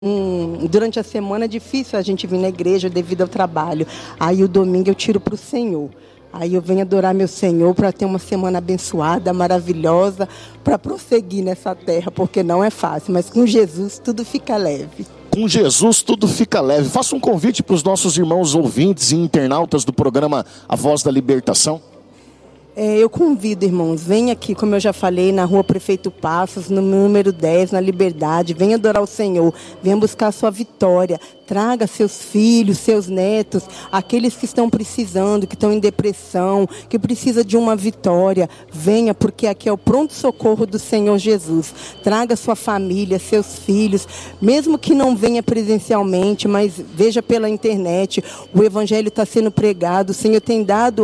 Durante a semana é difícil a gente vir na igreja devido ao trabalho. Aí o domingo eu tiro para o Senhor. Aí eu venho adorar meu Senhor para ter uma semana abençoada, maravilhosa, para prosseguir nessa terra, porque não é fácil, mas com Jesus tudo fica leve. Com Jesus tudo fica leve. Faça um convite para os nossos irmãos ouvintes e internautas do programa A Voz da Libertação. Eu convido, irmãos, venha aqui, como eu já falei, na Rua Prefeito Passos, no número 10, na Liberdade. Venha adorar o Senhor, venha buscar a sua vitória. Traga seus filhos, seus netos, aqueles que estão precisando, que estão em depressão, que precisam de uma vitória. Venha, porque aqui é o pronto-socorro do Senhor Jesus. Traga sua família, seus filhos, mesmo que não venha presencialmente, mas veja pela internet. O Evangelho está sendo pregado, o Senhor tem dado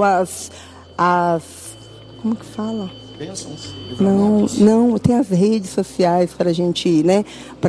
como que fala? Bênçãos. Não, tem as redes sociais para a gente, né?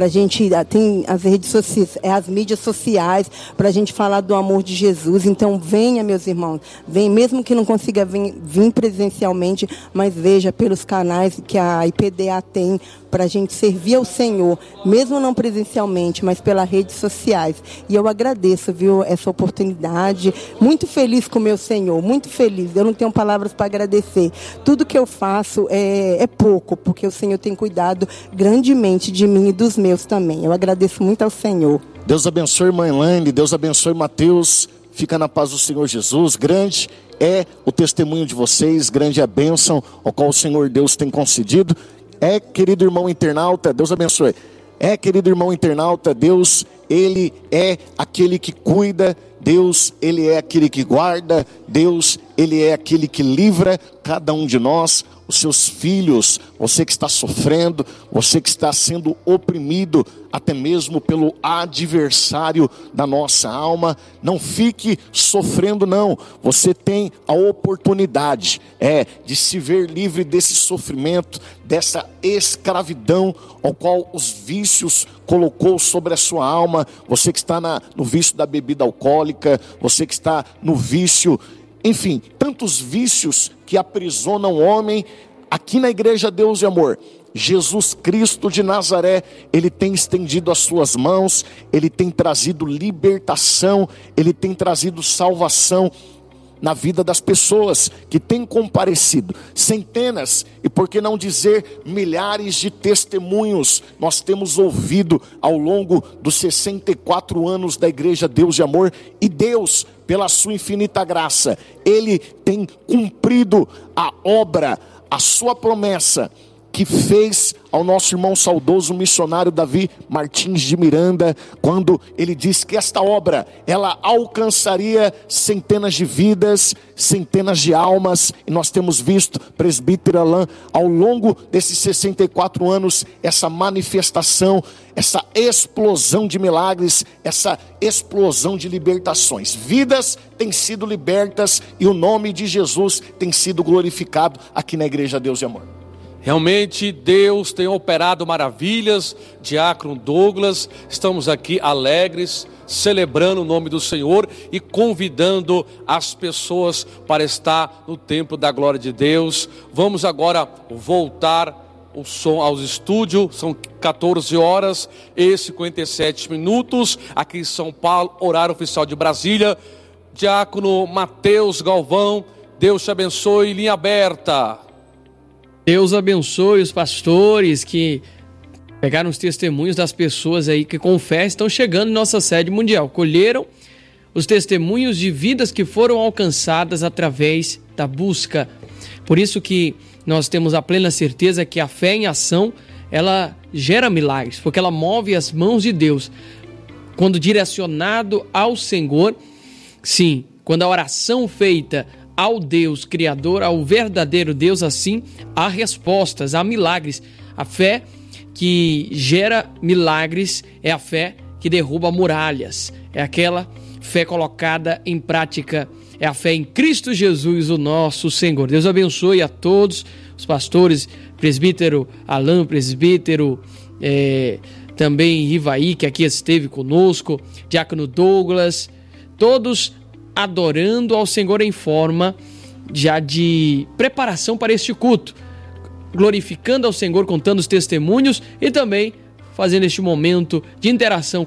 Tem as redes sociais, as mídias sociais para a gente falar do amor de Jesus. Então venha, meus irmãos, vem, mesmo que não consiga vir presencialmente, mas veja pelos canais que a IPDA tem para a gente servir ao Senhor, mesmo não presencialmente, mas pelas redes sociais. E eu agradeço, viu, essa oportunidade. Muito feliz com o meu Senhor, muito feliz. Eu não tenho palavras para agradecer. Tudo que eu faço é pouco, porque o Senhor tem cuidado grandemente de mim e dos meus também. Eu agradeço muito ao Senhor. Deus abençoe, irmã Elaine, Deus abençoe, Mateus. Fica na paz do Senhor Jesus. Grande é o testemunho de vocês, grande é a bênção ao qual o Senhor Deus tem concedido. Querido irmão internauta, Deus abençoe. Querido irmão internauta, Deus, Ele é aquele que cuida, Deus, Ele é aquele que guarda, Deus, Ele é aquele que livra cada um de nós, os seus filhos, você que está sofrendo, você que está sendo oprimido, até mesmo pelo adversário da nossa alma. Não fique sofrendo não, você tem a oportunidade de se ver livre desse sofrimento, dessa escravidão ao qual os vícios colocou sobre a sua alma. Você que está no vício da bebida alcoólica, você que está no vício, enfim, tantos vícios que aprisionam o homem. Aqui na Igreja Deus e Amor, Jesus Cristo de Nazaré, Ele tem estendido as suas mãos, Ele tem trazido libertação, Ele tem trazido salvação na vida das pessoas que têm comparecido. Centenas, e por que não dizer milhares de testemunhos nós temos ouvido ao longo dos 64 anos da Igreja Deus e Amor. E Deus, pela sua infinita graça, Ele tem cumprido a obra, a sua promessa que fez ao nosso irmão saudoso missionário Davi Martins de Miranda, quando ele disse que esta obra, ela alcançaria centenas de vidas, centenas de almas. E nós temos visto, presbítero Alain, ao longo desses 64 anos, essa manifestação, essa explosão de milagres, essa explosão de libertações. Vidas têm sido libertas e o nome de Jesus tem sido glorificado aqui na Igreja Deus e Amor. Realmente Deus tem operado maravilhas. Diácono Douglas, estamos aqui alegres, celebrando o nome do Senhor e convidando as pessoas para estar no templo da glória de Deus. Vamos agora voltar o som aos estúdios, são 14 horas e 57 minutos, aqui em São Paulo, horário oficial de Brasília. Diácono Mateus Galvão, Deus te abençoe, linha aberta. Deus abençoe os pastores que pegaram os testemunhos das pessoas aí que confessam, estão chegando em nossa sede mundial. Colheram os testemunhos de vidas que foram alcançadas através da busca. Por isso que nós temos a plena certeza que a fé em ação, ela gera milagres, porque ela move as mãos de Deus. Quando direcionado ao Senhor, sim, quando a oração feita ao Deus Criador, ao verdadeiro Deus, assim, há respostas, há milagres. A fé que gera milagres é a fé que derruba muralhas. É aquela fé colocada em prática. É a fé em Cristo Jesus, o nosso Senhor. Deus abençoe a todos os pastores, presbítero Alain, presbítero também Rivaí, que aqui esteve conosco, diácono Douglas, todos adorando ao Senhor em forma já de preparação para este culto, glorificando ao Senhor, contando os testemunhos e também fazendo este momento de interação